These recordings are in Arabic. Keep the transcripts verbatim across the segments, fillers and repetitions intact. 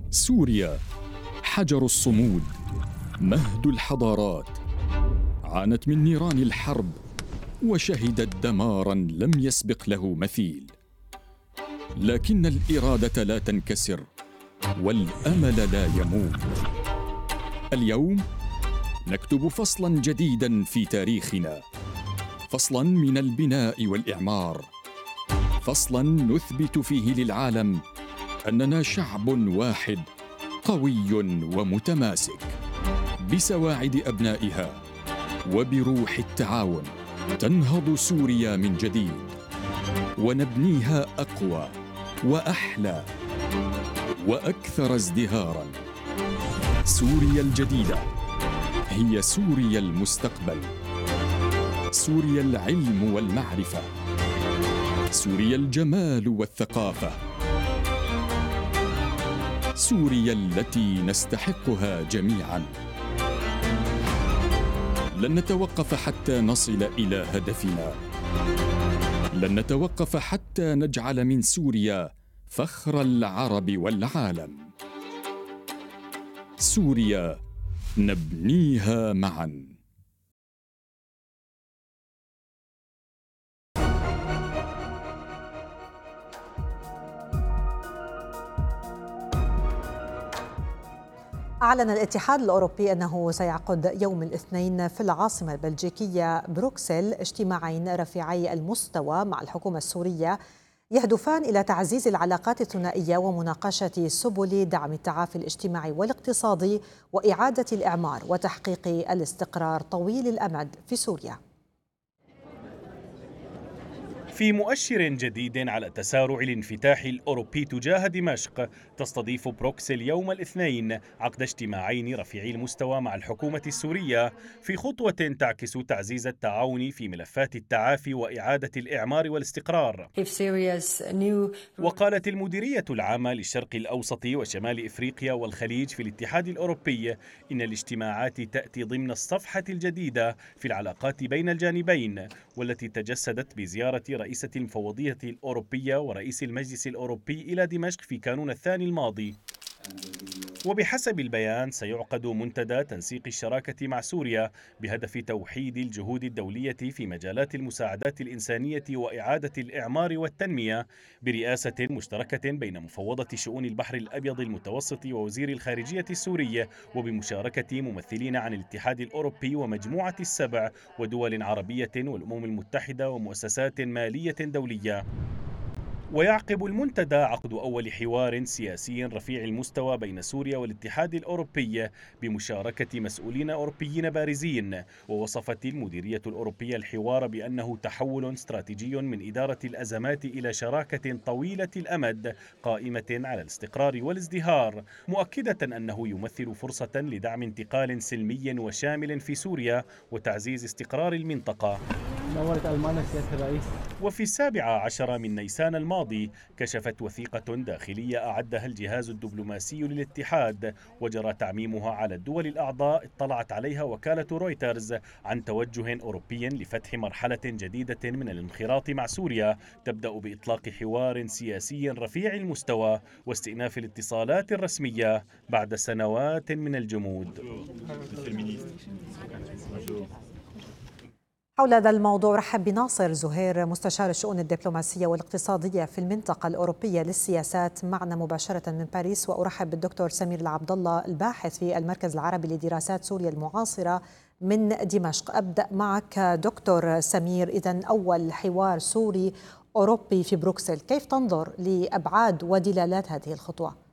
سوريا حجر الصمود، مهد الحضارات، عانت من نيران الحرب وشهدت دماراً لم يسبق له مثيل. لكن الإرادة لا تنكسر والأمل لا يموت. اليوم نكتب فصلاً جديداً في تاريخنا، فصلاً من البناء والإعمار، فصلاً نثبت فيه للعالم أننا شعب واحد قوي ومتماسك. بسواعد أبنائها وبروح التعاون تنهض سوريا من جديد، ونبنيها أقوى وأحلى وأكثر ازدهاراً. سوريا الجديدة هي سوريا المستقبل، سوريا العلم والمعرفة، سوريا الجمال والثقافة، سوريا التي نستحقها جميعاً. لن نتوقف حتى نصل إلى هدفنا، لن نتوقف حتى نجعل من سوريا فخر العرب والعالم. سوريا نبنيها معاً. أعلن الاتحاد الأوروبي أنه سيعقد يوم الاثنين في العاصمة البلجيكية بروكسل اجتماعين رفيعي المستوى مع الحكومة السورية يهدفان إلى تعزيز العلاقات الثنائية ومناقشة سبل دعم التعافي الاجتماعي والاقتصادي وإعادة الإعمار وتحقيق الاستقرار طويل الأمد في سوريا. في مؤشر جديد على تسارع الانفتاح الأوروبي تجاه دمشق، تستضيف بروكسل يوم الاثنين عقد اجتماعين رفيعي المستوى مع الحكومة السورية في خطوة تعكس تعزيز التعاون في ملفات التعافي وإعادة الإعمار والاستقرار. وقالت المديرية العامة للشرق الأوسط وشمال إفريقيا والخليج في الاتحاد الأوروبي إن الاجتماعات تأتي ضمن الصفحة الجديدة في العلاقات بين الجانبين، والتي تجسدت بزيارة رئيسة المفوضية الأوروبية ورئيس المجلس الأوروبي إلى دمشق في كانون الثاني الماضي. وبحسب البيان سيعقد منتدى تنسيق الشراكة مع سوريا بهدف توحيد الجهود الدولية في مجالات المساعدات الإنسانية وإعادة الإعمار والتنمية، برئاسة مشتركة بين مفوضة شؤون البحر الأبيض المتوسط ووزير الخارجية السوري، وبمشاركة ممثلين عن الاتحاد الأوروبي ومجموعة السبع ودول عربية والأمم المتحدة ومؤسسات مالية دولية. ويعقب المنتدى عقد أول حوار سياسي رفيع المستوى بين سوريا والاتحاد الأوروبي بمشاركة مسؤولين أوروبيين بارزين. ووصفت المديرية الأوروبية الحوار بأنه تحول استراتيجي من إدارة الأزمات إلى شراكة طويلة الأمد قائمة على الاستقرار والازدهار، مؤكدة أنه يمثل فرصة لدعم انتقال سلمي وشامل في سوريا وتعزيز استقرار المنطقة. نورت ألمانيا سيادة الرئيس. وفي السابع عشر من نيسان الماضي كشفت وثيقة داخلية أعدها الجهاز الدبلوماسي للاتحاد وجرى تعميمها على الدول الأعضاء، اطلعت عليها وكالة رويترز عن توجه أوروبي لفتح مرحلة جديدة من الانخراط مع سوريا تبدأ بإطلاق حوار سياسي رفيع المستوى واستئناف الاتصالات الرسمية بعد سنوات من الجمود. حول هذا الموضوع رحب بناصر زهير مستشار الشؤون الدبلوماسية والاقتصادية في المنطقة الأوروبية للسياسات معنا مباشرة من باريس، وأرحب بالدكتور سمير العبد الله الباحث في المركز العربي لدراسات سوريا المعاصرة من دمشق. أبدأ معك دكتور سمير، إذن أول حوار سوري أوروبي في بروكسل، كيف تنظر لأبعاد ودلالات هذه الخطوة؟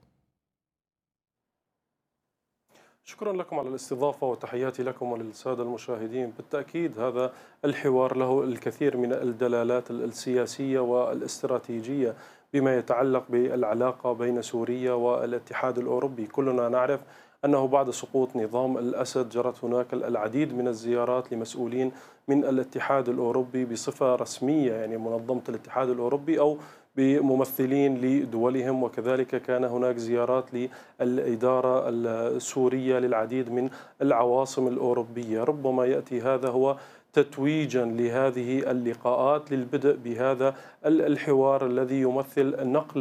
شكرا لكم على الاستضافة وتحياتي لكم وللسادة المشاهدين. بالتأكيد هذا الحوار له الكثير من الدلالات السياسية والاستراتيجية بما يتعلق بالعلاقة بين سوريا والاتحاد الأوروبي. كلنا نعرف أنه بعد سقوط نظام الأسد جرت هناك العديد من الزيارات لمسؤولين من الاتحاد الأوروبي بصفة رسمية، يعني منظمة الاتحاد الأوروبي أو بممثلين لدولهم، وكذلك كان هناك زيارات للإدارة السورية للعديد من العواصم الأوروبية. ربما يأتي هذا هو تتويجا لهذه اللقاءات للبدء بهذا الحوار الذي يمثل نقلة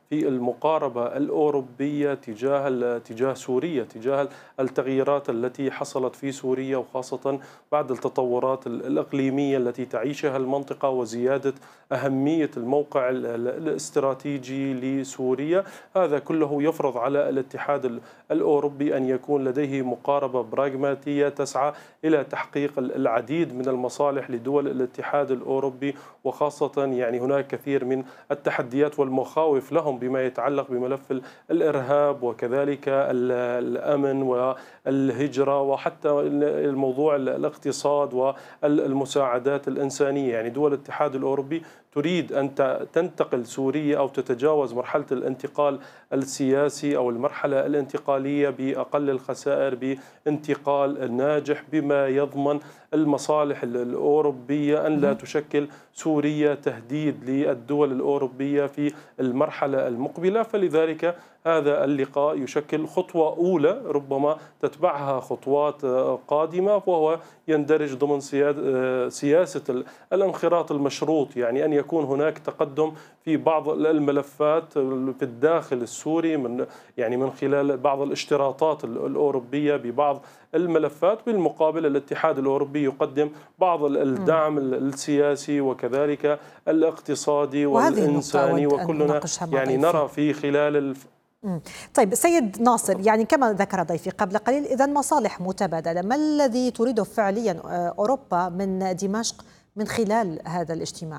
في المقاربة الأوروبية تجاه تجاه سوريا، تجاه التغييرات التي حصلت في سوريا، وخاصة بعد التطورات الإقليمية التي تعيشها المنطقة وزيادة أهمية الموقع الاستراتيجي لسوريا. هذا كله يفرض على الاتحاد الأوروبي أن يكون لديه مقاربة براغماتية تسعى إلى تحقيق العديد من المصالح لدول الاتحاد الأوروبي، وخاصة يعني هناك كثير من التحديات والمخاوف لهم بما يتعلق بملف الإرهاب وكذلك الأمن والهجرة وحتى الموضوع الاقتصاد والمساعدات الإنسانية. يعني دول الاتحاد الأوروبي تريد أن تنتقل سوريا أو تتجاوز مرحلة الانتقال السياسي أو المرحلة الانتقالية بأقل الخسائر، بانتقال ناجح بما يضمن المصالح الأوروبية، أن لا تشكل سوريا تهديد للدول الأوروبية في المرحلة المقبلة. فلذلك هذا اللقاء يشكل خطوة أولى ربما تتبعها خطوات قادمة، وهو يندرج ضمن سياسة الانخراط المشروط، يعني أن يكون هناك تقدم في بعض الملفات في الداخل السوري من يعني من خلال بعض الاشتراطات الأوروبية ببعض الملفات، بالمقابل الاتحاد الأوروبي يقدم بعض الدعم السياسي وكذلك الاقتصادي والإنساني، وكلنا يعني نرى في خلال الف... طيب سيد ناصر، يعني كما ذكر ضيفي قبل قليل، إذن مصالح متبادلة، ما الذي تريده فعليا أوروبا من دمشق من خلال هذا الاجتماع؟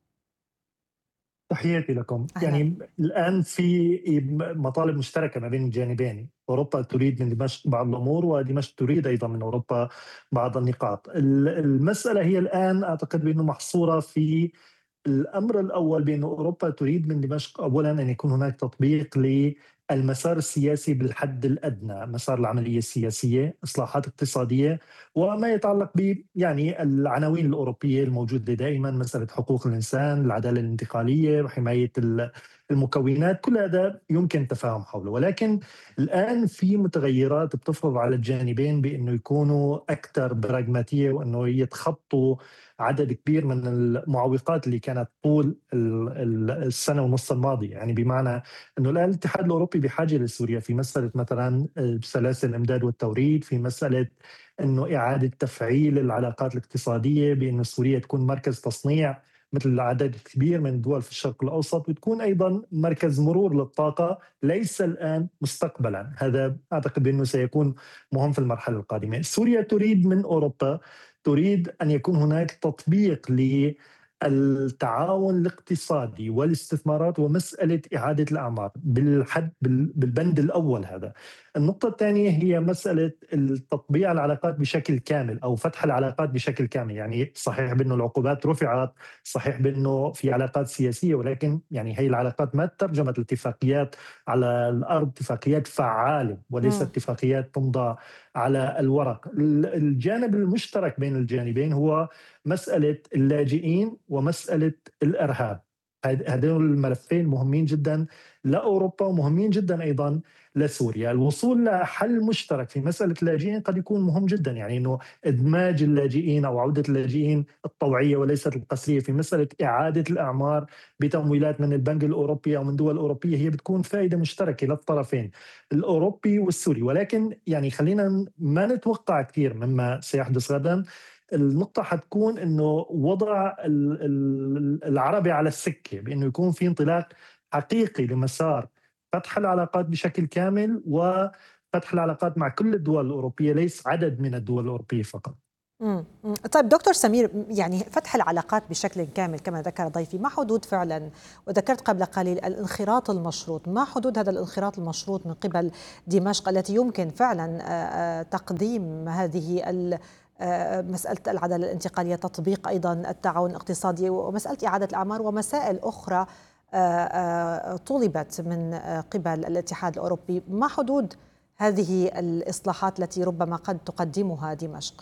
تحياتي لكم. أهلا. يعني الآن في مطالب مشتركة ما بين الجانبين، أوروبا تريد من دمشق بعض الأمور ودمشق تريد أيضا من أوروبا بعض النقاط. المسألة هي الآن أعتقد بأنه محصورة في الأمر الأول، بأن أوروبا تريد من دمشق أولا أن يكون هناك تطبيق للمسار السياسي بالحد الأدنى، مسار العملية السياسية، إصلاحات اقتصادية، وما يتعلق ب يعني العناوين الأوروبية الموجودة دائما، مسألة حقوق الإنسان، العدالة الانتقالية وحماية المكونات، كل هذا يمكن التفاهم حوله. ولكن الآن في متغيرات بتفرض على الجانبين بأنه يكونوا أكثر براغماتية، وأنه يتخطوا عدد كبير من المعوقات اللي كانت طول السنة ونص الماضية. يعني بمعنى أنه الآن الاتحاد الأوروبي بحاجة لسوريا في مسألة مثلا سلاسل الإمداد والتوريد، في مسألة أنه إعادة تفعيل العلاقات الاقتصادية، بأن سوريا تكون مركز تصنيع مثل عدد كبير من الدول في الشرق الأوسط، وتكون أيضا مركز مرور للطاقة، ليس الآن مستقبلا. هذا أعتقد بأنه سيكون مهم في المرحلة القادمة. سوريا تريد من أوروبا، تريد أن يكون هناك تطبيق للتعاون الاقتصادي والاستثمارات ومسألة إعادة الأعمار بالحد بالبند الأول. هذا النقطة الثانية هي مسألة التطبيع العلاقات بشكل كامل أو فتح العلاقات بشكل كامل. يعني صحيح بأنه العقوبات رفعت، صحيح بأنه في علاقات سياسية، ولكن يعني هي العلاقات ما ترجمت الاتفاقيات على الأرض اتفاقيات فعالة وليس اتفاقيات تمضى على الورق. الجانب المشترك بين الجانبين هو مسألة اللاجئين ومسألة الإرهاب. هذول الملفين مهمين جدا لأوروبا ومهمين جدا أيضا لسوريا. الوصول لحل مشترك في مسألة اللاجئين قد يكون مهم جدا، يعني أنه إدماج اللاجئين أو عودة اللاجئين الطوعية وليست القسرية في مسألة إعادة الأعمار بتمويلات من البنك الأوروبي أو من دول أوروبية، هي بتكون فائدة مشتركة للطرفين الأوروبي والسوري. ولكن يعني خلينا ما نتوقع كثير مما سيحدث غدا. النقطة حتكون أنه وضع العربي على السكة، بأنه يكون في انطلاق حقيقي لمسار فتح العلاقات بشكل كامل وفتح العلاقات مع كل الدول الأوروبية، ليس عدد من الدول الأوروبية فقط. مم. طيب دكتور سمير، يعني فتح العلاقات بشكل كامل كما ذكر ضيفي، ما حدود فعلا، وذكرت قبل قليل الانخراط المشروط، ما حدود هذا الانخراط المشروط من قبل دمشق التي يمكن فعلا تقديم هذه مسألة العدالة الانتقالية، تطبيق أيضا التعاون الاقتصادي ومسألة إعادة الأعمار ومسائل أخرى طلبت من قبل الاتحاد الأوروبي؟ ما حدود هذه الإصلاحات التي ربما قد تقدمها دمشق؟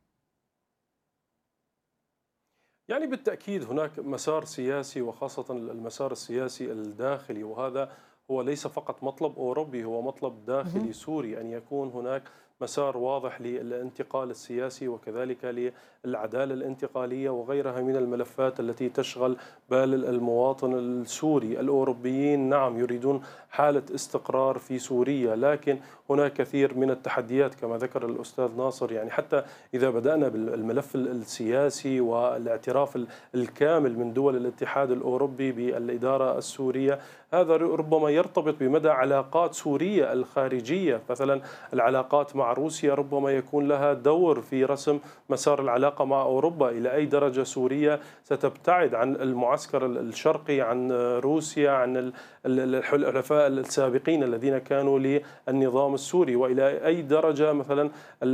يعني بالتأكيد هناك مسار سياسي، وخاصة المسار السياسي الداخلي، وهذا هو ليس فقط مطلب أوروبي، هو مطلب داخلي سوري، أن يكون هناك مسار واضح للانتقال السياسي وكذلك للعدالة الانتقالية وغيرها من الملفات التي تشغل بال المواطن السوري. الأوروبيين نعم يريدون حالة استقرار في سوريا، لكن هناك كثير من التحديات كما ذكر الأستاذ ناصر. يعني حتى إذا بدأنا بالملف السياسي والاعتراف الكامل من دول الاتحاد الأوروبي بالإدارة السورية، هذا ربما يرتبط بمدى علاقات سوريا الخارجية. مثلا العلاقات مع روسيا ربما يكون لها دور في رسم مسار العلاقة مع أوروبا، إلى أي درجة سوريا ستبتعد عن المعسكر الشرقي، عن روسيا، عن الحلفاء السابقين الذين كانوا للنظام السوري، وإلى أي درجة مثلا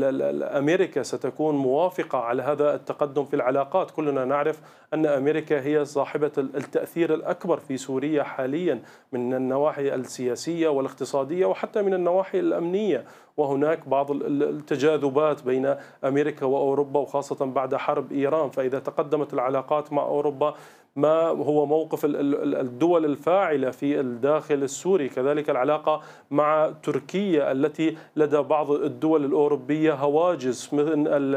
أمريكا ستكون موافقة على هذا التقدم في العلاقات. كلنا نعرف أن أمريكا هي صاحبة التأثير الأكبر في سوريا حاليا من النواحي السياسية والاقتصادية وحتى من النواحي الأمنية، وهناك بعض التجاذبات بين أمريكا وأوروبا وخاصة بعد حرب إيران. فإذا تقدمت العلاقات مع أوروبا، ما هو موقف الدول الفاعلة في الداخل السوري؟ كذلك العلاقة مع تركيا التي لدى بعض الدول الأوروبية هواجس مثل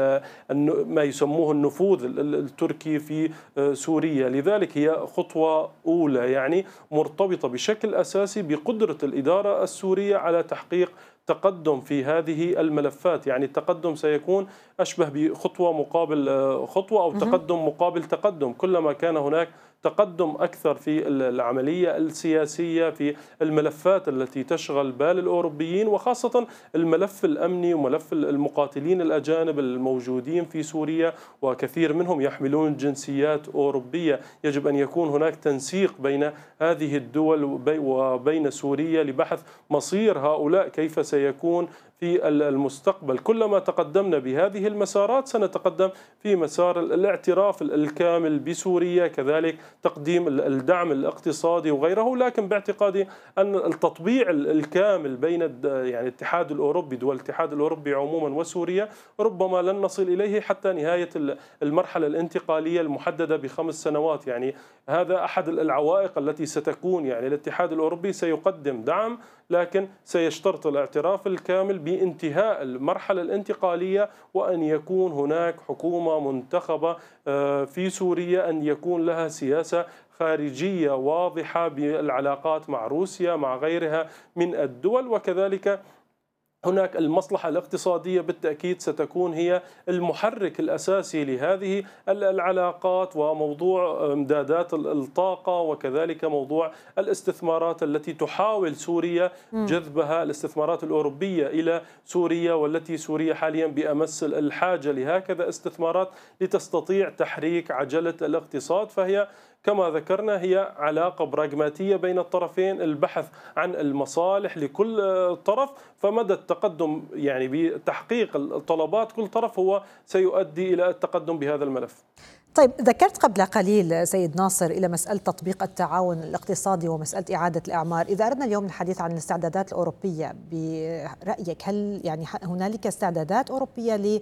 ما يسموه النفوذ التركي في سوريا. لذلك هي خطوة أولى يعني مرتبطة بشكل أساسي بقدرة الإدارة السورية على تحقيق تقدم في هذه الملفات. يعني التقدم سيكون أشبه بخطوة مقابل خطوة أو تقدم مقابل تقدم. كلما كان هناك تقدم أكثر في العملية السياسية في الملفات التي تشغل بال الأوروبيين، وخاصة الملف الأمني وملف المقاتلين الأجانب الموجودين في سوريا، وكثير منهم يحملون جنسيات أوروبية، يجب أن يكون هناك تنسيق بين هذه الدول وبين سوريا لبحث مصير هؤلاء كيف سيكون في المستقبل. كلما تقدمنا بهذه المسارات سنتقدم في مسار الاعتراف الكامل بسوريا، كذلك تقديم الدعم الاقتصادي وغيره. لكن باعتقادي أن التطبيع الكامل بين يعني الاتحاد الأوروبي، دول الاتحاد الأوروبي عموما وسوريا، ربما لن نصل إليه حتى نهاية المرحلة الانتقالية المحددة بخمس سنوات. يعني هذا أحد العوائق التي ستكون، يعني الاتحاد الأوروبي سيقدم دعم لكن سيشترط الاعتراف الكامل بانتهاء المرحلة الانتقالية، وأن يكون هناك حكومة منتخبة في سوريا، أن يكون لها سياسة خارجية واضحة بالعلاقات مع روسيا مع غيرها من الدول. وكذلك هناك المصلحة الاقتصادية بالتأكيد ستكون هي المحرك الأساسي لهذه العلاقات، وموضوع امدادات الطاقة وكذلك موضوع الاستثمارات التي تحاول سوريا جذبها، الاستثمارات الأوروبية إلى سوريا، والتي سوريا حاليا بأمس الحاجة لهكذا استثمارات لتستطيع تحريك عجلة الاقتصاد. فهي كما ذكرنا هي علاقة براغماتية بين الطرفين، البحث عن المصالح لكل طرف، فمدى التقدم يعني بتحقيق طلبات كل طرف هو سيؤدي إلى التقدم بهذا الملف. طيب، ذكرت قبل قليل سيد ناصر إلى مسألة تطبيق التعاون الاقتصادي ومسألة إعادة الإعمار. إذا أردنا اليوم الحديث عن الاستعدادات الأوروبية برأيك، هل يعني هنالك استعدادات أوروبية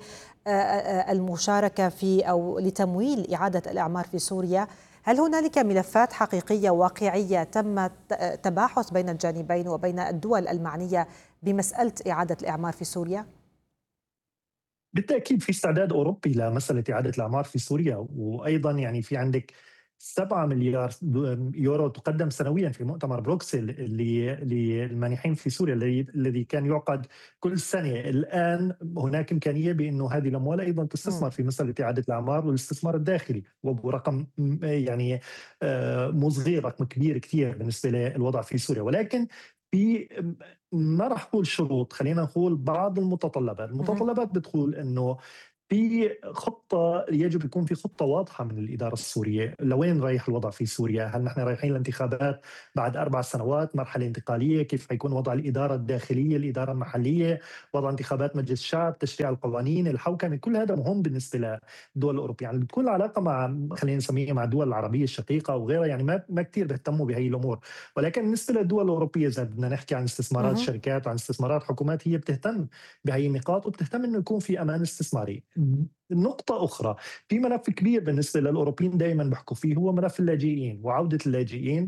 للمشاركة في أو لتمويل إعادة الإعمار في سوريا؟ هل هنالك ملفات حقيقية واقعية تم تباحث بين الجانبين وبين الدول المعنية بمسألة إعادة الإعمار في سوريا؟ بالتأكيد في استعداد أوروبي لمسألة إعادة الأعمار في سوريا، وأيضا يعني في عندك سبعة مليار يورو تقدم سنويا في مؤتمر بروكسل للمانحين في سوريا الذي كان يعقد كل سنة. الآن هناك إمكانية بأنه هذه الأموال أيضا تستثمر في مسألة إعادة الأعمار والاستثمار الداخلي، وبرقم يعني مصغر، رقم كبير كثير بالنسبة للوضع في سوريا. ولكن في ما راح نقول شروط، خلينا نقول بعض المتطلبات. المتطلبات بتقول انه في خطة، يجب يكون في خطة واضحة من الإدارة السورية لوين رايح الوضع في سوريا. هل نحن رايحين لانتخابات بعد أربع سنوات، مرحلة انتقالية، كيف حيكون وضع الإدارة الداخلية، الإدارة المحلية، وضع انتخابات مجلس الشعب، تشريع القوانين، الحوكمة، كل هذا مهم بالنسبة للدول الأوروبية. يعني بتكون العلاقة مع خلينا نسميها مع الدول العربية الشقيقة وغيرها، يعني ما ما كثير بيهتموا بهي الأمور. ولكن بالنسبة للدول الأوروبية إذا بدنا نحكي عن استثمارات شركات وعن استثمارات حكومات، هي بتهتم بهي النقاط وبتهتم إنه يكون في أمان استثماري. نقطة أخرى، في ملف كبير بالنسبة للأوروبيين دائما بحكوا فيه، هو ملف اللاجئين وعودة اللاجئين،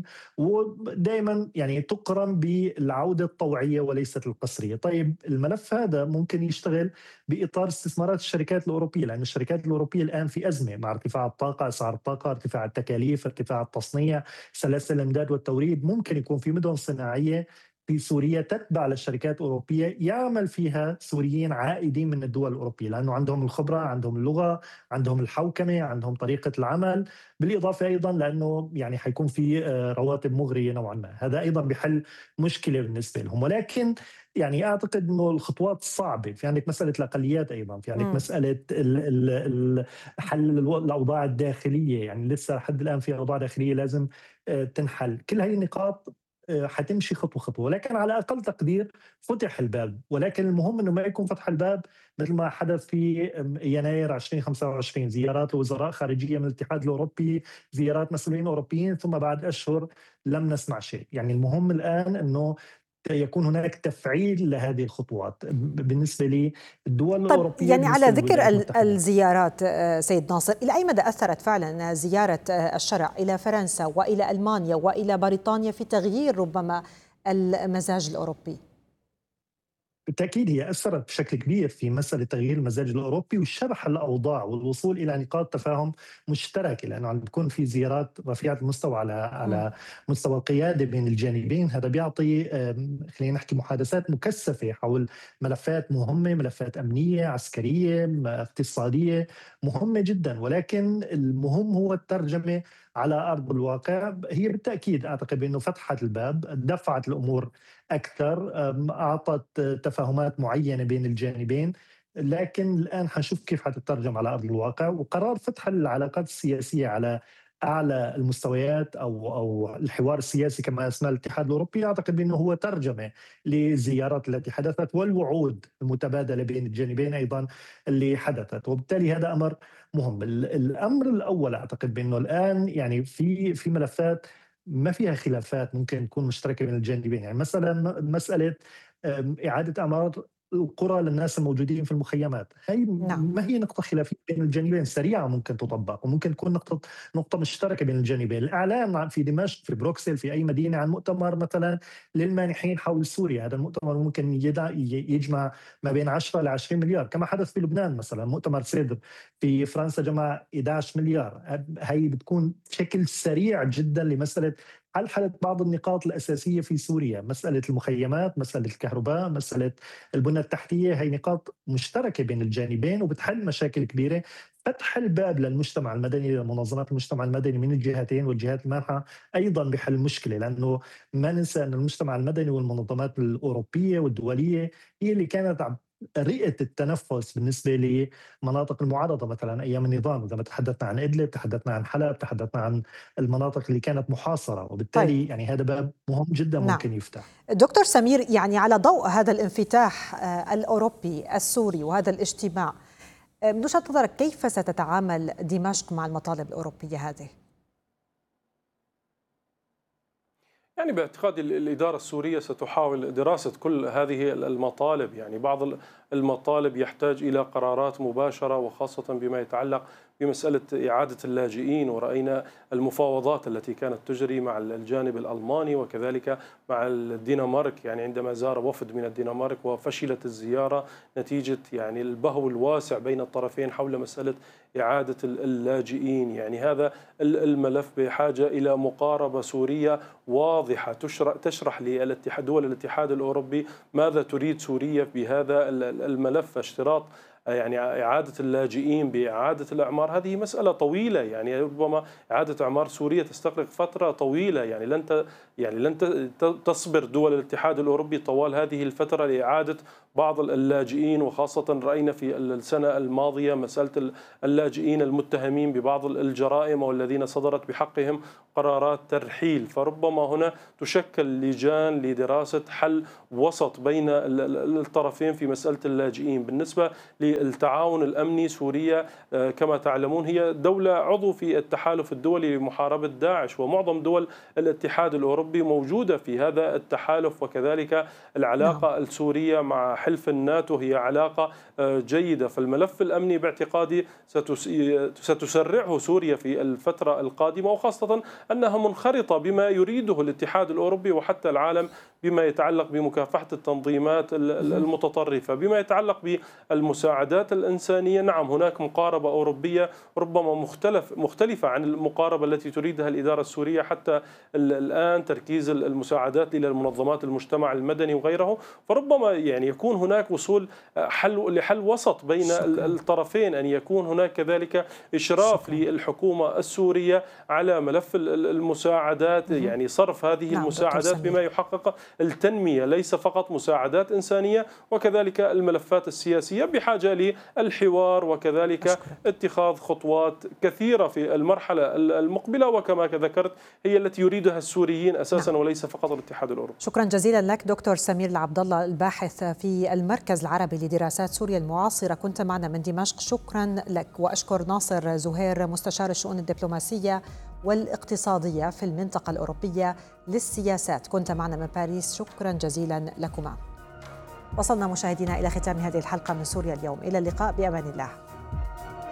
ودائما يعني تقرن بالعودة الطوعية وليست القسرية. طيب الملف هذا ممكن يشتغل بإطار استثمارات الشركات الأوروبية، لأن الشركات الأوروبية الآن في أزمة مع ارتفاع الطاقة، أسعار الطاقة، ارتفاع التكاليف، ارتفاع التصنيع، سلاسل الإمداد والتوريد. ممكن يكون في مدن صناعية في سوريا تتبع للشركات الأوروبية يعمل فيها سوريين عائدين من الدول الأوروبية، لأنه عندهم الخبرة، عندهم اللغة، عندهم الحوكمة، عندهم طريقة العمل، بالإضافة أيضا لأنه يعني حيكون في آه، رواتب مغرية نوعا ما. هذا أيضا بحل مشكلة بالنسبة لهم. ولكن يعني أعتقد أنه الخطوات صعبة. في عندك مسألة الأقليات أيضا، في عندك مم. مسألة ال- ال- ال- حل الو- الأوضاع الداخلية، يعني لسه لحد الآن في أوضاع داخلية لازم آه، تنحل. كل هذه النقاط آه، حتمشي خطوة خطوة، ولكن على أقل تقدير فتح الباب. ولكن المهم أنه ما يكون فتح الباب مثل ما حدث في آم، يناير ألفين وخمسة وعشرين، زيارات وزراء خارجية من الاتحاد الأوروبي، زيارات مسؤولين أوروبيين، ثم بعد أشهر لم نسمع شيء. يعني المهم الآن أنه يكون هناك تفعيل لهذه الخطوات بالنسبة للدول طيب، الأوروبية، يعني على بالنسبة ذكر للولايات ال- المتحدة. الزيارات آه، سيد ناصر، إلى أي مدى أثرت فعلا زيارة آه، الشرع إلى فرنسا وإلى ألمانيا وإلى بريطانيا في تغيير ربما المزاج الأوروبي؟ بالتأكيد هي أثرت بشكل كبير في مسألة تغيير المزاج الأوروبي وشرح الأوضاع والوصول إلى نقاط تفاهم مشتركة، لأنه عم بيكون في زيارات رفيعة المستوى على مم. على مستوى القيادة بين الجانبين. هذا بيعطي آم، خلينا نحكي محادثات مكثفة حول ملفات مهمة، ملفات أمنية، عسكرية، م- اقتصادية، مهمة جدا. ولكن المهم هو الترجمة على أرض الواقع. هي بالتأكيد أعتقد أنه فتحت الباب، دفعت الأمور أكثر، أم، أعطت تفاهمات معينة بين الجانبين. لكن الآن حنشوف كيف حتترجم على أرض الواقع. وقرار فتح العلاقات السياسية على أعلى المستويات أو أو الحوار السياسي كما اسمه الاتحاد الأوروبي، أعتقد بأنه هو ترجمة للزيارات التي حدثت والوعود المتبادلة بين الجانبين أيضا اللي حدثت. وبالتالي هذا أمر مهم. ال- الأمر الأول أعتقد بأنه الآن يعني في في ملفات ما فيها خلافات ممكن تكون مشتركة بين الجانبين. يعني مثلا مسألة أم، إعادة أعمار القرى للناس الموجودين في المخيمات، هي نعم. ما هي نقطة خلافية بين الجانبين، سريعة ممكن تطبق وممكن تكون نقطة نقطة مشتركة بين الجانبين. الإعلان عن- في دمشق، في بروكسل، في أي مدينة عن مؤتمر مثلا للمانحين حول سوريا، هذا المؤتمر ممكن يدع- ي- يجمع ما بين عشرة ل عشرين مليار، كما حدث في لبنان مثلا مؤتمر سيدر في فرنسا جمع إحدى عشر مليار. هي بتكون بشكل سريع جدا لمسألة حل بعض النقاط الأساسية في سوريا، مسألة المخيمات، مسألة الكهرباء، مسألة البنى التحتية. هي نقاط مشتركة بين الجانبين وبتحل مشاكل كبيرة. فتح الباب للمجتمع المدني، لمنظمات المجتمع المدني من الجهتين والجهات المانحة أيضا بحل مشكلة، لأنه ما ننسى أن المجتمع المدني والمنظمات الأوروبية والدولية هي اللي كانت عم رئة التنفس بالنسبة لمناطق المعارضة مثلا أيام النظام. إذا ما تحدثنا عن إدلب، تحدثنا عن حلب، تحدثنا عن المناطق اللي كانت محاصرة. طيب، وبالتالي يعني هذا باب مهم جدا نعم. ممكن يفتح. دكتور سمير، يعني على ضوء هذا الانفتاح آه، الأوروبي السوري وهذا الاجتماع، آه، من وجهة نظرك كيف ستتعامل دمشق مع المطالب الأوروبية هذه؟ يعني باعتقادي ال- الإدارة السورية ستحاول دراسة كل هذه المطالب. يعني بعض ال- المطالب يحتاج إلى قرارات مباشرة، وخاصة بما يتعلق بمسألة إعادة اللاجئين. ورأينا المفاوضات التي كانت تجري مع الجانب الألماني وكذلك مع الدنمارك، يعني عندما زار وفد من الدنمارك وفشلت الزيارة نتيجة يعني البهو الواسع بين الطرفين حول مسألة إعادة اللاجئين. يعني هذا الملف بحاجة إلى مقاربة سورية واضحة تشرح, تشرح للاتحاد دول الاتحاد الأوروبي ماذا تريد سوريا بهذا الملف. اشتراط يعني إعادة اللاجئين بإعادة الأعمار هذه مسألة طويلة، يعني ربما إعادة أعمار سوريا تستغرق فترة طويلة. يعني لن يعني لن تصبر دول الاتحاد الأوروبي طوال هذه الفترة لإعادة بعض اللاجئين. وخاصة رأينا في السنة الماضية مسألة اللاجئين المتهمين ببعض الجرائم والذين صدرت بحقهم قرارات ترحيل. فربما هنا تشكل لجان لدراسة حل وسط بين الطرفين في مسألة اللاجئين. بالنسبة للتعاون الأمني، سوريا كما تعلمون هي دولة عضو في التحالف الدولي لمحاربة داعش، ومعظم دول الاتحاد الأوروبي الأوروبي موجودة في هذا التحالف، وكذلك العلاقة نعم. السورية مع حلف الناتو هي علاقة جيدة. فالملف الأمني باعتقادي ستسرعه سوريا في الفترة القادمة، وخاصة أنها منخرطة بما يريده الاتحاد الأوروبي وحتى العالم بما يتعلق بمكافحة التنظيمات المتطرفة. بما يتعلق بالمساعدات الإنسانية، نعم هناك مقاربة أوروبية ربما مختلف مختلفة عن المقاربة التي تريدها الإدارة السورية حتى الآن، تركيز المساعدات إلى المنظمات المجتمع المدني وغيره. فربما يعني يكون هناك وصول حل لحل وسط بين شكرا. الطرفين، أن يكون هناك كذلك إشراف شكرا. للحكومة السورية على ملف المساعدات، يعني صرف هذه نعم المساعدات بما يحقق التنمية، ليس فقط مساعدات إنسانية، وكذلك الملفات السياسية بحاجة للحوار وكذلك أشكرا. اتخاذ خطوات كثيرة في المرحلة المقبلة، وكما ذكرت هي التي يريدها السوريين أساسا نعم. وليس فقط الاتحاد الأوروبي. شكرا جزيلا لك دكتور سمير العبدالله، الباحث في المركز العربي لدراسات سوريا المعاصرة، كنت معنا من دمشق. شكرا لك. وأشكر ناصر زهير مستشار الشؤون الدبلوماسية والاقتصادية في المنطقة الأوروبية للسياسات، كنت معنا من باريس. شكرا جزيلا لكما. وصلنا مشاهدينا إلى ختام هذه الحلقة من سوريا اليوم، إلى اللقاء بأمان الله.